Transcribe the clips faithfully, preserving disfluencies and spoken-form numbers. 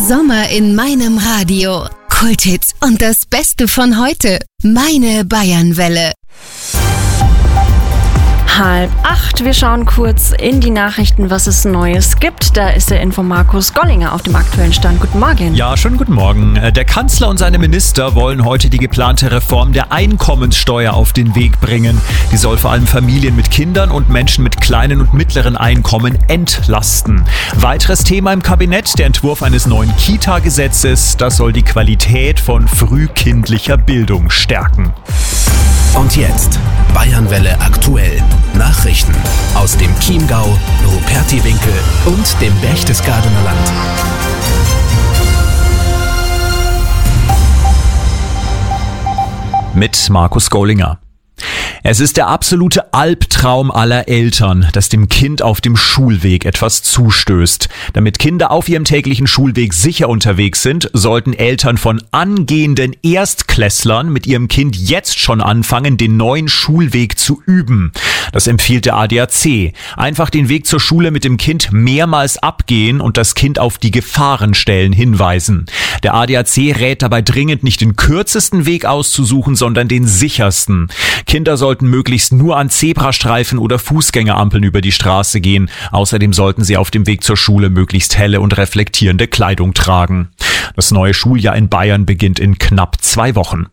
Sommer in meinem Radio. Kulthits und das Beste von heute. Meine Bayernwelle. Halb acht. Wir schauen kurz in die Nachrichten, was es Neues gibt. Da ist der Info-Markus Gollinger auf dem aktuellen Stand. Guten Morgen. Ja, schönen guten Morgen. Der Kanzler und seine Minister wollen heute die geplante Reform der Einkommenssteuer auf den Weg bringen. Die soll vor allem Familien mit Kindern und Menschen mit kleinen und mittleren Einkommen entlasten. Weiteres Thema im Kabinett, der Entwurf eines neuen Kita-Gesetzes. Das soll die Qualität von frühkindlicher Bildung stärken. Und jetzt Bayernwelle aktuell. Nachrichten aus dem Chiemgau, Rupertiwinkel und dem Berchtesgadener Land. Mit Markus Gollinger. Es ist der absolute Albtraum aller Eltern, dass dem Kind auf dem Schulweg etwas zustößt. Damit Kinder auf ihrem täglichen Schulweg sicher unterwegs sind, sollten Eltern von angehenden Erstklässlern mit ihrem Kind jetzt schon anfangen, den neuen Schulweg zu üben. Das empfiehlt der A D A C. Einfach den Weg zur Schule mit dem Kind mehrmals abgehen und das Kind auf die Gefahrenstellen hinweisen. Der A D A C rät dabei dringend, nicht den kürzesten Weg auszusuchen, sondern den sichersten. Kinder sollten möglichst nur an Zebrastreifen oder Fußgängerampeln über die Straße gehen. Außerdem sollten sie auf dem Weg zur Schule möglichst helle und reflektierende Kleidung tragen. Das neue Schuljahr in Bayern beginnt in knapp zwei Wochen.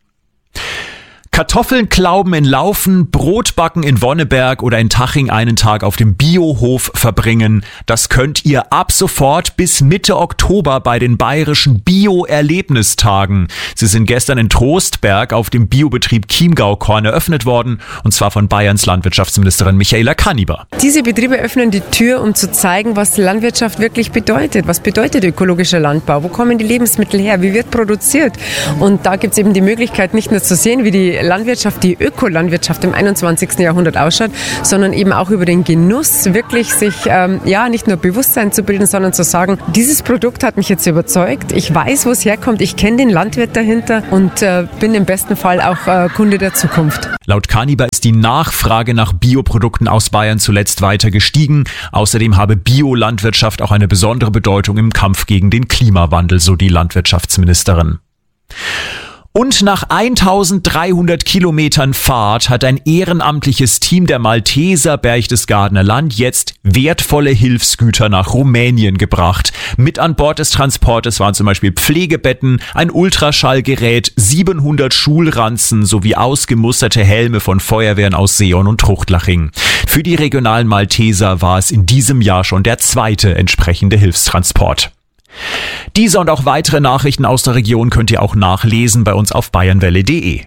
Kartoffeln klauben in Laufen, Brotbacken in Wonneberg oder in Taching einen Tag auf dem Biohof verbringen. Das könnt ihr ab sofort bis Mitte Oktober bei den bayerischen Bio-Erlebnistagen. Sie sind gestern in Trostberg auf dem Biobetrieb Chiemgau-Korn eröffnet worden, und zwar von Bayerns Landwirtschaftsministerin Michaela Kanniber. Diese Betriebe öffnen die Tür, um zu zeigen, was Landwirtschaft wirklich bedeutet. Was bedeutet ökologischer Landbau? Wo kommen die Lebensmittel her? Wie wird produziert? Und da gibt es eben die Möglichkeit, nicht nur zu sehen, wie die Landwirtschaft, die Ökolandwirtschaft im einundzwanzigsten Jahrhundert ausschaut, sondern eben auch über den Genuss wirklich sich ähm, ja nicht nur Bewusstsein zu bilden, sondern zu sagen, dieses Produkt hat mich jetzt überzeugt, ich weiß, wo es herkommt, ich kenne den Landwirt dahinter und äh, bin im besten Fall auch äh, Kunde der Zukunft. Laut Kanniber ist die Nachfrage nach Bioprodukten aus Bayern zuletzt weiter gestiegen. Außerdem habe Biolandwirtschaft auch eine besondere Bedeutung im Kampf gegen den Klimawandel, so die Landwirtschaftsministerin. Und nach eintausenddreihundert Kilometern Fahrt hat ein ehrenamtliches Team der Malteser Berchtesgadener Land jetzt wertvolle Hilfsgüter nach Rumänien gebracht. Mit an Bord des Transportes waren zum Beispiel Pflegebetten, ein Ultraschallgerät, siebenhundert Schulranzen sowie ausgemusterte Helme von Feuerwehren aus Seeon und Truchtlaching. Für die regionalen Malteser war es in diesem Jahr schon der zweite entsprechende Hilfstransport. Diese und auch weitere Nachrichten aus der Region könnt ihr auch nachlesen bei uns auf bayernwelle punkt de.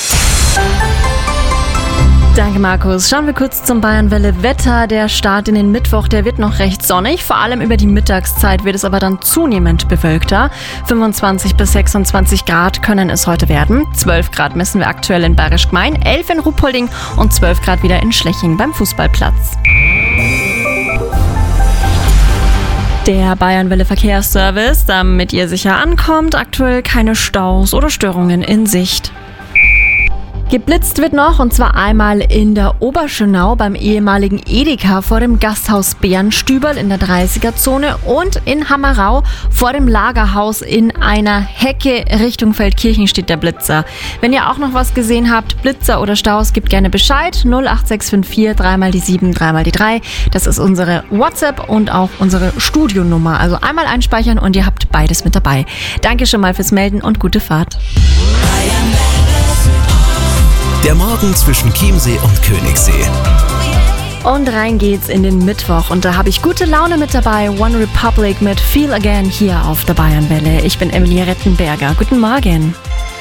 Danke, Markus. Schauen wir kurz zum Bayernwelle-Wetter. Der Start in den Mittwoch, der wird noch recht sonnig. Vor allem über die Mittagszeit wird es aber dann zunehmend bewölkter. fünfundzwanzig bis sechsundzwanzig Grad können es heute werden. zwölf Grad messen wir aktuell in Bayerisch Gmein, elf in Ruhpolding und zwölf Grad wieder in Schleching beim Fußballplatz. Der Bayernwelle Verkehrsservice, damit ihr sicher ankommt, aktuell keine Staus oder Störungen in Sicht. Geblitzt wird noch, und zwar einmal in der Oberschönau beim ehemaligen Edeka vor dem Gasthaus Bärenstüberl in der dreißiger-Zone und in Hammerau vor dem Lagerhaus in einer Hecke Richtung Feldkirchen steht der Blitzer. Wenn ihr auch noch was gesehen habt, Blitzer oder Staus, gebt gerne Bescheid. null acht sechs fünf vier drei mal die sieben, drei mal die drei. Das ist unsere WhatsApp und auch unsere Studionummer. Also einmal einspeichern und ihr habt beides mit dabei. Danke schon mal fürs Melden und gute Fahrt. Der Morgen zwischen Chiemsee und Königssee. Und rein geht's in den Mittwoch und da habe ich gute Laune mit dabei. One Republic mit Feel Again hier auf der Bayernwelle. Ich bin Emilie Rettenberger. Guten Morgen.